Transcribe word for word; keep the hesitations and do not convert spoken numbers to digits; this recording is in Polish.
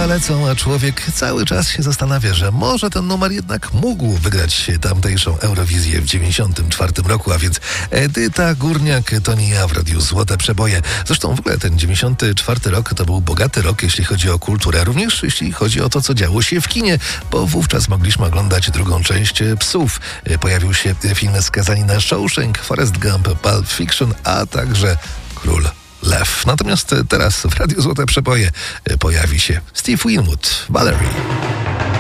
lata lecą, a człowiek cały czas się zastanawia, że może ten numer jednak mógł wygrać tamtejszą Eurowizję w dziewięćdziesiątym czwartym roku, a więc Edyta Górniak, to nie ja w Radiu Złote Przeboje. Zresztą w ogóle ten dziewięćdziesiąty czwarty rok to był bogaty rok, jeśli chodzi o kulturę, również jeśli chodzi o to, co działo się w kinie, bo wówczas mogliśmy oglądać drugą część Psów. Pojawił się film Skazani na Shawshank, Forrest Gump, Pulp Fiction, a także Król Lew. Natomiast teraz w Radiu Złote Przeboje pojawi się Steve Winwood, Valerie.